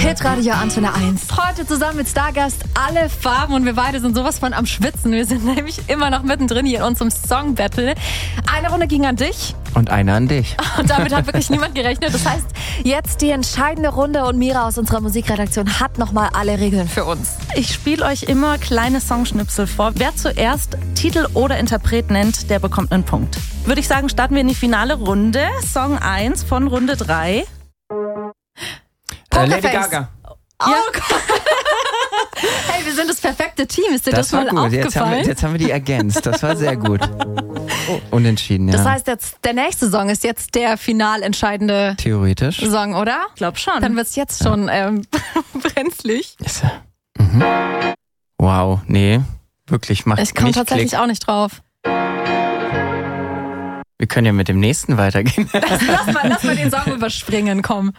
Hitradio Antenne 1. Heute zusammen mit Stargast alle Farben und wir beide sind sowas von am Schwitzen. Wir sind nämlich immer noch mittendrin hier in unserem Song Battle. Eine Runde ging an dich. Und eine an dich. Und damit hat wirklich niemand gerechnet. Das heißt, jetzt die entscheidende Runde und Mira aus unserer Musikredaktion hat nochmal alle Regeln für uns. Ich spiele euch immer kleine Songschnipsel vor. Wer zuerst Titel oder Interpret nennt, der bekommt einen Punkt. Würde ich sagen, starten wir in die finale Runde. Song 1 von Runde 3. Lady Gaga. Oh Gott. Hey, wir sind das perfekte Team. Ist dir das war mal gut. aufgefallen? Jetzt haben wir die ergänzt. Das war sehr gut. Unentschieden, ja. Das heißt, jetzt, der nächste Song ist jetzt der final entscheidende Theoretisch. Song, oder? Ich glaube schon. Dann wird es jetzt schon brenzlig. Ist er. Mhm. Wow, nee. Wirklich, macht Ich komme nicht tatsächlich Klick. auch nicht drauf. Wir können ja mit dem nächsten weitergehen. Lass mal den Song überspringen, komm.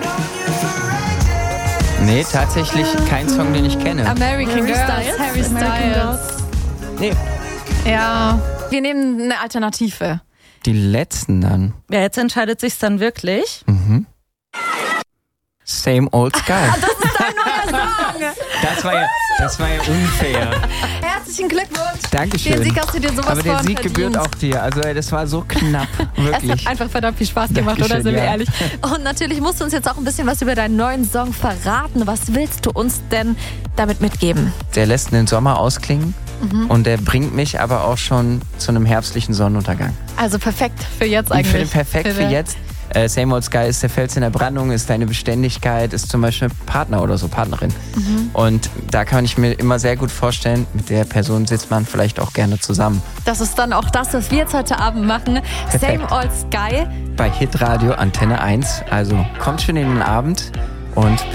Nee, tatsächlich kein Song, den ich kenne. American Girls, Harry Styles. Nee. Ja, wir nehmen eine Alternative. Die letzten dann. Ja, jetzt entscheidet sich's dann wirklich. Same Old Sky. Das ist dein neuer Song. Das war ja unfair. Herzlichen Glückwunsch. Dankeschön. Den Sieg hast du dir sowas Aber der von Sieg verdient. gebührt auch dir. Also das war so knapp. Es Wirklich. hat einfach verdammt viel Spaß gemacht, oder? Dankeschön, Sind wir ja. ehrlich. Und natürlich musst du uns jetzt auch ein bisschen was über deinen neuen Song verraten. Was willst du uns denn damit mitgeben? Der lässt den Sommer ausklingen und der bringt mich aber auch schon zu einem herbstlichen Sonnenuntergang. Also perfekt für jetzt Ich eigentlich. finde perfekt für jetzt. Same Old Sky ist der Fels in der Brandung, ist deine Beständigkeit, ist zum Beispiel Partner oder so, Partnerin. Und da kann ich mir immer sehr gut vorstellen, mit der Person sitzt man vielleicht auch gerne zusammen. Das ist dann auch das, was wir jetzt heute Abend machen. Perfekt. Same Old Sky. Bei Hitradio Antenne 1. Also kommt schön in den Abend und